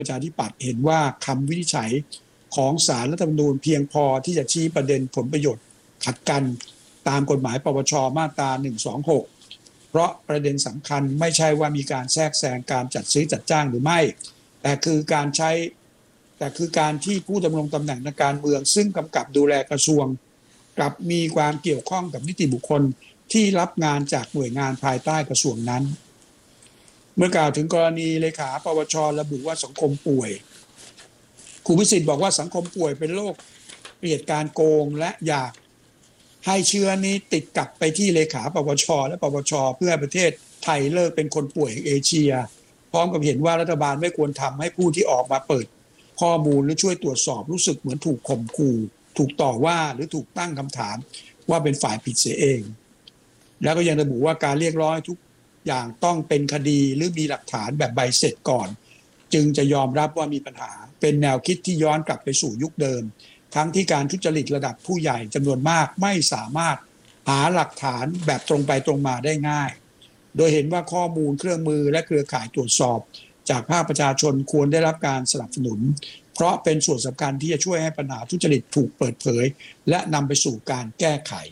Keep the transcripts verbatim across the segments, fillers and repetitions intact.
ประชาธิปัตย์เห็นว่าคำวินิจฉัยของศาลรัฐธรรมนูญเพียงพอที่จะชี้ประเด็นผลประโยชน์ขัดกันตามกฎหมายปปชมาตราหนึ่งสองหกเพราะประเด็นสำคัญไม่ใช่ว่ามีการแทรกแซงการจัดซื้อจัดจ้างหรือไม่แต่คือการใช้แต่คือการที่ผู้ดำรงตำแหน่งทางการเมืองซึ่งกำกับดูแลกระทรวงกลับมีความเกี่ยวข้องกับนิติบุคคลที่รับงานจากหน่วยงานภายใต้กระทรวงนั้นเมื่อกล่าวถึงกรณีเลขาปปชระบุว่าสังคมป่วยคุณวิสิทธิ์บอกว่าสังคมป่วยเป็นโรคเกลียดการโกงและอยากให้เชื้อนี้ติดกลับไปที่เลขาปปชและปปชเพื่อประเทศไทยเลิกเป็นคนป่วยแห่งเอเชียพร้อมกับเห็นว่ารัฐบาลไม่ควรทำให้ผู้ที่ออกมาเปิดข้อมูลหรือช่วยตรวจสอบรู้สึกเหมือนถูกข่มขู่ถูกต่อว่าหรือถูกตั้งคำถามว่าเป็นฝ่ายผิดเสียเองแล้วก็ยังระบุว่าการเรียกร้องทุกอย่างต้องเป็นคดีหรือมีหลักฐานแบบใบเสร็จก่อนจึงจะยอมรับว่ามีปัญหาเป็นแนวคิดที่ย้อนกลับไปสู่ยุคเดิมทั้งที่การทุจริตระดับผู้ใหญ่จำนวนมากไม่สามารถหาหลักฐานแบบตรงไปตรงมาได้ง่ายโดยเห็นว่าข้อมูลเครื่องมือและเครือข่ายตรวจสอบจากภาคประชาชนควรได้รับการสนับสนุนเพราะเป็นส่วนสำคัญที่จะช่วยให้ปัญหาทุจริตถูกเปิดเผยและนำไปสู่การแก้ไข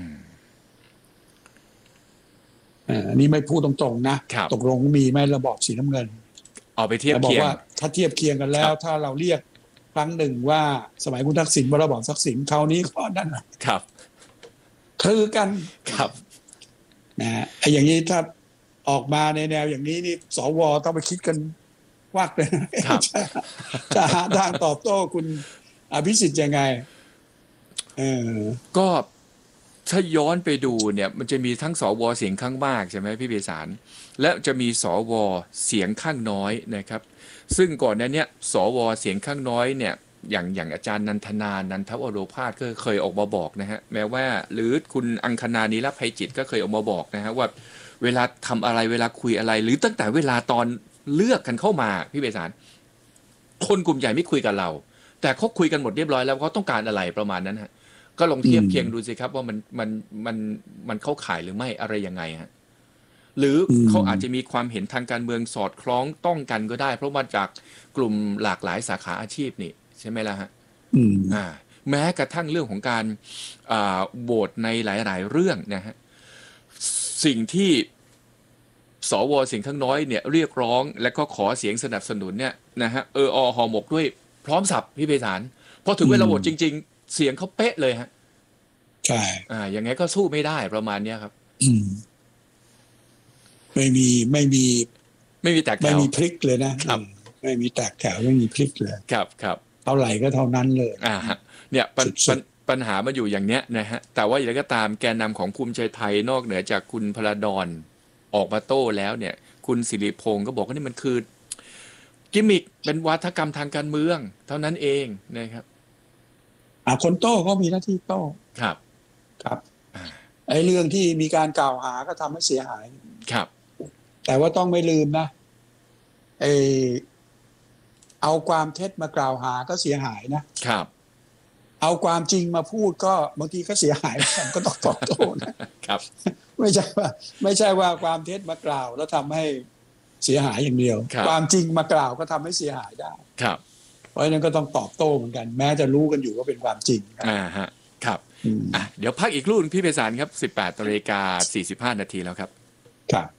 อันนี้ไม่พูดตรงๆนะตกลงมีไหมระบอบสีน้ำเงินเอาไปเทียบเคียงบอกว่าถ้าเทียบเคียงกันแล้วถ้าเราเรียกครั้งหนึ่งว่าสมัยคุณทักษิณว่าระบอบทักษิณคราวนี้ก็นั่นครับคือกันครับนะไอ้อย่างนี้ถ้าออกมาในแนวอย่างนี้นี่สวต้องไปคิดกันวักเลยจะหาทางตอบโต้คุณอภิสิทธิ์ยังไงเออก็ถ้าย้อนไปดูเนี่ยมันจะมีทั้งสวเสียงข้างมากใช่ไหมพี่เบสารและจะมีสวเสียงข้างน้อยนะครับซึ่งก่อนหน้านี้สวเสียงข้างน้อยเนี่ยอย่างอย่างอาจารย์นันทนานันทวโรภาสก็เคยออกมาบอกนะฮะแม้ว่าหรือคุณอังคณานิรภัยจิตก็เคยออกมาบอกนะฮะว่าเวลาทำอะไรเวลาคุยอะไรหรือตั้งแต่เวลาตอนเลือกกันเข้ามาพี่เบสารคนกลุ่มใหญ่ไม่คุยกับเราแต่เขาคุยกันหมดเรียบร้อยแล้วเขาต้องการอะไรประมาณนั้นฮะก็ลองเทียบเคียงดูสิครับว่ามันมันมันมันเข้าข่ายหรือไม่อะไรยังไงฮะหรือเขาอาจจะมีความเห็นทางการเมืองสอดคล้องต้องกันก็ได้เพราะมาจากกลุ่มหลากหลายสาขาอาชีพนี่ใช่ไหมล่ะฮะอ่าแม้กระทั่งเรื่องของการอ่าโหวตในหลายๆเรื่องนะฮะสิ่งที่สวเสียงข้างน้อยเนี่ยเรียกร้องและก็ขอเสียงสนับสนุนเนี่ยนะฮะเอออห่อหมกด้วยพร้อมสับพี่ไพศาลพอถึงเวลาโหวตจริงๆเสียงเขาเป๊ะเลยฮะใช่อ่าอย่างไงก็สู้ไม่ได้ประมาณเนี้ยครับอืมไม่มีไม่มีไม่มีแตกแถวไม่มีพลิกเลยนะครับไม่มีแตกแถวไม่มีพลิกเลยครับครับเท่าไหร่ก็เท่านั้นเลยอ่าฮะเนี่ยปัญปัญหามาอยู่อย่างเนี้ยนะฮะแต่ว่าอย่างไรก็ตามแกนนำของภูมิใจไทยนอกเหนือจากคุณพลดอนออกมาโต้แล้วเนี่ยคุณสิริพงศ์ก็บอกว่านี่มันคือกิมมิคเป็นวาทกรรมทางการเมืองเท่านั้นเองนะครับอ่าคนโต้ก็มีหน้าที่โต้ครับครับไอ้เรื่องที่มีการกล่าวหาก็ทำให้เสียหายครับแต่ว่าต้องไม่ลืมนะไอเอาความเท็จมากล่าวหาก็เสียหายนะครับเอาความจริงมาพูดก็บางทีก็เสียหายมันก็ต้องตอบโต้นะครับไม่ใช่ว่าไม่ใช่ว่าความเท็จมากล่าวแล้วทำให้เสียหายอย่างเดียวความจริงมากล่าวก็ทำให้เสียหายได้ครับเพราะฉะนั้นก็ต้องตอบโต้เหมือนกันแม้จะรู้กันอยู่ว่าเป็นความจริงอ่าฮะครับอ่ะเดี๋ยวพักอีกรุ่นพี่ไพศาลครับสิบแปดนาฬิกาสี่สิบห้านาทีแล้วครับครับ